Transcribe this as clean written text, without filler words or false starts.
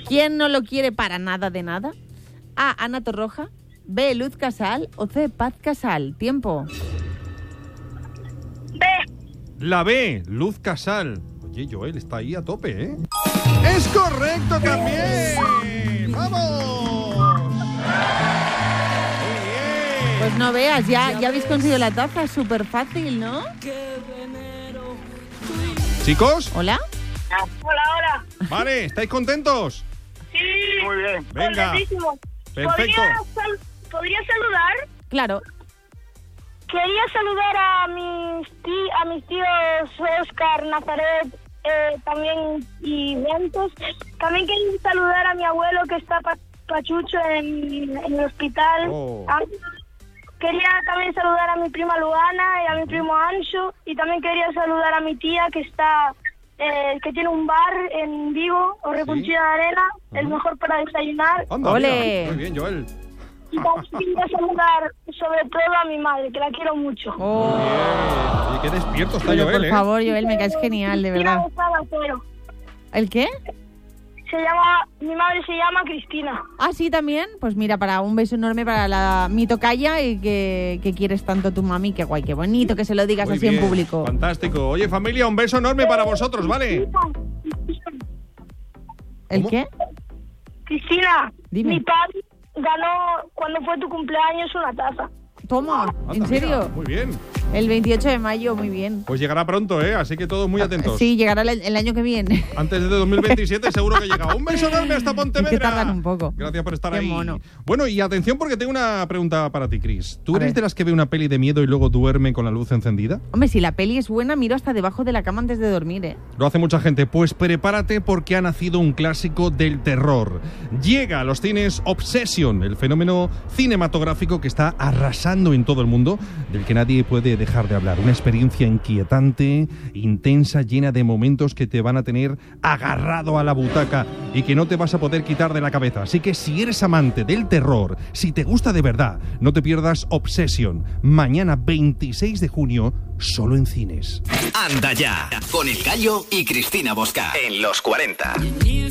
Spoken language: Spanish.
¿Quién no lo quiere para nada de nada? A. Ana Torroja. B. Luz Casal. O C. Paz Casal. Tiempo. B. La B, Luz Casal. Oye, Joel está ahí a tope, ¿eh? ¡Es correcto también! ¡Vamos! Muy bien. Pues no veas, ya habéis conseguido la taza. Súper fácil, ¿no? Chicos, ¿Hola? Hola. vale, ¿estáis contentos? Sí. Muy bien. Venga. Contentísimo. Perfecto. ¿Podría saludar? Claro. Quería saludar a mis tíos Oscar, Nazaret, también y Ventos. También quería saludar a mi abuelo que está pachucho en el hospital. Oh. Quería también saludar a mi prima Luana y a mi primo Ancho. Y también quería saludar a mi tía que está que tiene un bar en Vigo, o Repunchina de Arena, el mejor para desayunar. Anda, ¡Ole! mira. Muy bien, Joel. Y también quería saludar sobre todo a mi madre, que la quiero mucho. Oh. Bien. Oye, qué despierto está Pero Joel, por ¿eh? favor, Joel, me caes genial, de verdad. ¿El qué? Mi madre se llama Cristina. Ah, sí, también. Pues mira, para un beso enorme para mi tocaya y que quieres tanto a tu mami. Qué guay, qué bonito que se lo digas Muy así bien, en público. Fantástico. Oye, familia, un beso enorme para vosotros, ¿vale? ¿El ¿Cómo? qué? Cristina, Dime. mi padre ganó cuando fue tu cumpleaños una taza. Toma, Anda, ¿en serio? mira, muy bien. El 28 de mayo, muy bien. Pues llegará pronto, ¿eh? Así que todos muy atentos. Sí, llegará el año que viene. Antes de 2027 seguro que llega. Un beso enorme hasta Pontevedra. Es que tardan un poco. Gracias por estar Qué ahí. mono. Bueno, y atención porque tengo una pregunta para ti, Cris. ¿Tú A eres ver. de las que ve una peli de miedo y luego duerme con la luz encendida? Hombre, si la peli es buena, miro hasta debajo de la cama antes de dormir, ¿eh? Lo hace mucha gente. Pues prepárate porque ha nacido un clásico del terror. Llega a los cines Obsession, el fenómeno cinematográfico que está arrasando en todo el mundo, del que nadie puede dejar de hablar. Una experiencia inquietante, intensa, llena de momentos que te van a tener agarrado a la butaca y que no te vas a poder quitar de la cabeza. Así que si eres amante del terror, si te gusta de verdad, no te pierdas Obsession. Mañana 26 de junio, solo en cines. Anda ya, con El Gallo y Cristina Bosca en los 40.